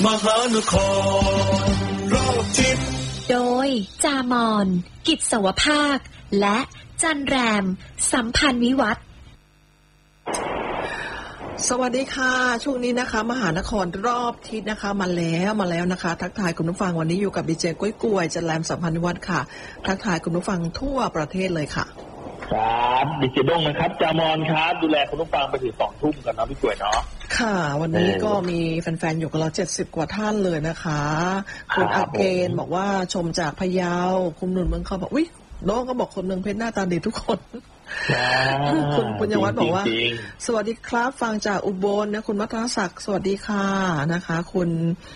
มหานครรอบทิศโดยจามอนกิจสวภาคและจันแรมสัมพันธ์วิวัฒน์สวัสดีค่ะช่วงนี้นะคะมหานครรอบทิศนะคะมาแล้วนะคะทักทายคุณผู้ฟังวันนี้อยู่กับดีเจกุ้ยกล้วยจันแรมสัมพันธ์วิวัฒน์ค่ะทักทายคุณผู้ฟังทั่วประเทศเลยค่ะครับดิเจด้งนะครับจามอนครับดูแลคุณผู้ฟังไปถึง20 ทุ่มกันนะพี่กล้วยเนาะค่ะวันนี้ก็มีแฟนๆอยู่กับเรา70 กว่าท่านเลยนะคะคุณอาเกณฑ์บอกว่าชมจากพะเยาคุณหนุนเมืองเขาบอกอุ๊ยน้องก็บอกคนเมืองเพชรหน้าตาดีทุกคนคุณปุญญวัฒน์บอกว่าสวัสดีครับฟังจากอุบลนะคุณมัทศักดิ์สวัสดีค่ะนะคะคุณ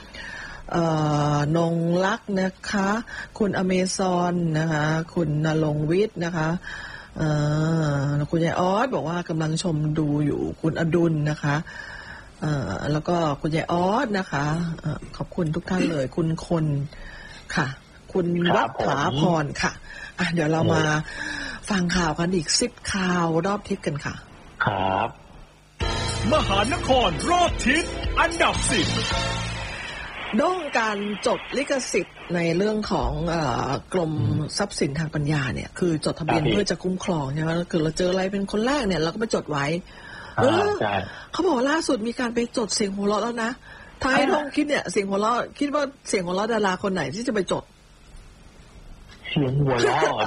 นงลักษ์นะคะคุณอเมซอนนะคะคุณณรงค์วิทย์นะคะคุณยายออสบอกว่ากำลังชมดูอยู่คุณอดุลนะคะแล้วก็คุณยายออสนะคะขอบคุณทุกท่านเลยคุณคนค่ะคุณวัฒนาพรค่ะเดี๋ยวเรามาฟังข่าวกันอีก10 ข่าวรอบทิศกันค่ะครับมหานครรอบทิศอันดับ10 ด้องการจดลิขสิทธิ์ในเรื่องของกรมทรัพย์สินทางปัญญาเนี่ยคือจดทะเบียนเพื่อจะคุ้มครองใช่ไหมคือเราเจออะไรเป็นคนแรกเนี่ยเราก็ไปจดไว้เขาบอกล่าสุดมีการไปจดเสียงหัวเราะแล้วนะท้ายท่องคิดเนี่ยเสียงหัวเราะคิดว่าเสียงหัวเราะดาราคนไหนที่จะไปจดเสียงหัวเราะ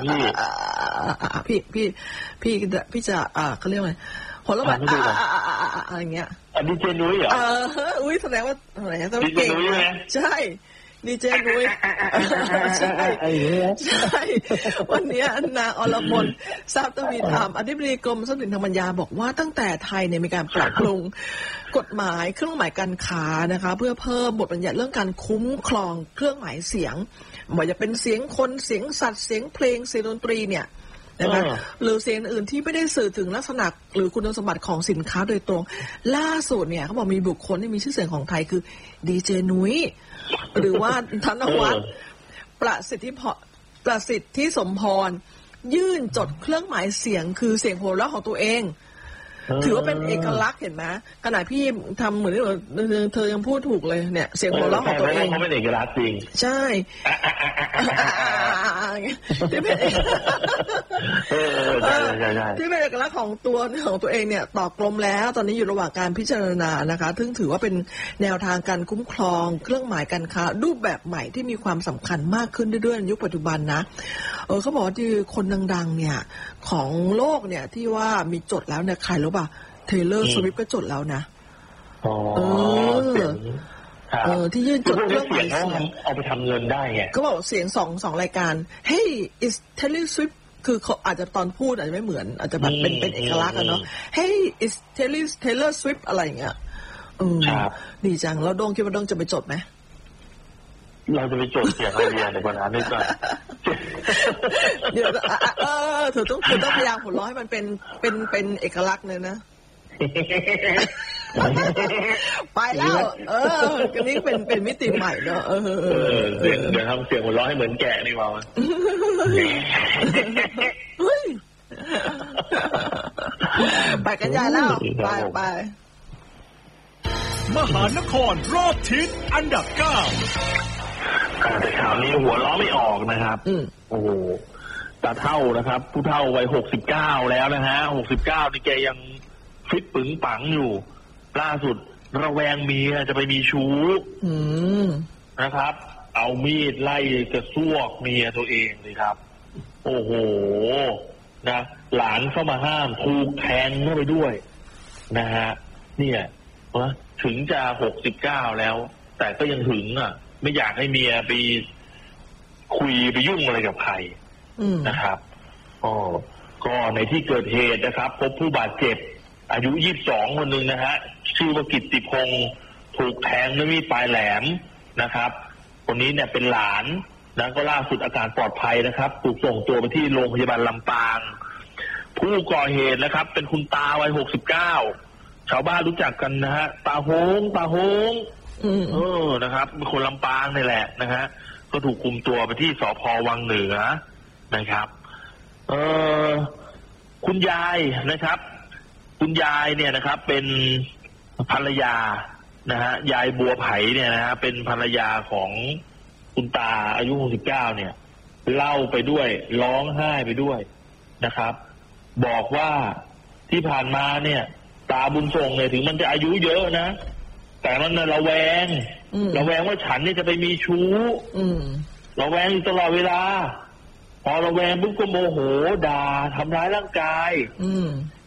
พี่จะเขาเรียกว่าหัวเราะแบบอะไรเงี้ยดีเจนุ้ยเหรออุ้ยแสดงว่าอะไรนะต้องเก่งใช่ดีเจนุ้ยใช่วันนี้นางอรมนทรัพย์ทวีธรรมอธิบดีกรมทรัพย์สินทางปัญญาบอกว่าตั้งแต่ไทยเนี่ยมีการปรับปรุงกฎหมายเครื่องหมายการค้านะคะเพื่อเพิ่มบทบัญญัติเรื่องการคุ้มครองเครื่องหมายเสียงไม่ว่าจะเป็นเสียงคนเสียงสัตว์เสียงเพลงเสียงดนตรีเนี่ยนะคะหรือเสียงอื่นที่ไม่ได้สื่อถึงลักษณะหรือคุณสมบัติของสินค้าโดยตรงล่าสุดเนี่ยเขาบอกมีบุคคลที่มีชื่อเสียงของไทยคือดีเจนุ้ยหรือว่าธนวัฒน์ประสิทธิสมพรยื่นจดเครื่องหมายเสียงคือเสียงหัวเราะของตัวเองถือว่าเป็นเอกลักษณ์เห็นไหมขณะพี่ทำเหมือนเธอยังพูดถูกเลยเนี่ยเสียงหัวเราะของตัวเองเขาเป็นเอกลักษณ์จริงใช่ที่เป็นเอกลักษณ์ของตัวเองเนี่ยต่อกรมแล้วตอนนี้อยู่ระหว่างการพิจารณานะคะซึ่งถือว่าเป็นแนวทางการคุ้มครองเครื่องหมายการค้ารูปแบบใหม่ที่มีความสำคัญมากขึ้นเรื่อยๆในยุคปัจจุบันนะเขาบอกว่าที่คนดังๆเนี่ยของโลกเนี่ยที่ว่ามีจดแล้วเนี่ยใครรู้ป่ะเทเลอร์สวิฟต์ก็จดแล้วนะที่ยื่นจดเรื่องหมายเสียงเอาไปทำเงินได้ไงก็บอกเสียงสองรายการ Hey is Taylor Swift คือเขาอาจจะตอนพูดอาจจะไม่เหมือนอาจจะแบบเป็นเอกลักษณ์กันเนาะ Hey is Taylor Swift อะไรอย่างเงี้ยดีจังแล้วโดงคิดว่าโดงจะไปจดไหมเราจะไปจดเสียงอะไรในปัญหานี้ก่อนเดี๋ยวเธอต้องพยายามหัวเราะให้มันเป็นเอกลักษณ์เลยนะไปแล้วกันนี้เป็นมิติใหม่เนาะเดี๋ยวทำเสียงหัวเราะให้เหมือนแกะนี่ว่าไปกันใหญ่แล้วไปมหานครรอบทิศอันดับ9 แต่ข่าวนี้หัวเราะไม่ออกนะครับโอ้โหตาเท่านะครับผู้เท่าวัย69แล้วนะฮะ69นี่แกยังฟิตปึงปังอยู่ล่าสุดระแวงเมียจะไปมีชู้นะครับเอามีดไล่กระซวกเมียตัวเองเลยครับโอ้โหนะหลานเข้ามาห้ามถูกแทงเข้าไปด้วยนะฮะเนี่ยถึงจะ69แล้วแต่ก็ยังถึงไม่อยากให้เมียไปคุยไปยุ่งอะไรกับใครนะครับก็ในที่เกิดเหตุนะครับพบผู้บาดเจ็บอายุ22คนหนึ่งนะฮะชื่อว่ากิตติพงศ์ถูกแทงด้วยมีดปลายแหลมนะครับคนนี้เนี่ยเป็นหลานนะก็ล่าสุดอาการปลอดภัยนะครับถูกส่งตัวไปที่โรงพยาบาลลำปางผู้ก่อเหตุนะครับเป็นคุณตาวัย69ชาวบ้านรู้จักกันนะฮะตาโฮงนะครับเป็นคนลำปางนี่แหละนะฮะก็ถูกคุมตัวไปที่สภ.วังเหนือนะครับคุณยายนะครับคุณยายเนี่ยนะครับเป็นภรรยานะฮะยายบัวไผ่เนี่ยนะฮะเป็นภรรยาของคุณตาอายุ69เนี่ยเล่าไปด้วยร้องไห้ไปด้วยนะครับบอกว่าที่ผ่านมาเนี่ยตาบุญส่งเนี่ยถึงมันจะอายุเยอะนะแต่มันระแวงว่าฉันเนี่ยจะไปมีชู้ระแวงอยู่ตลอดเวลาพอระแวงปุ๊บก็โมโหด่าทำร้ายร่างกาย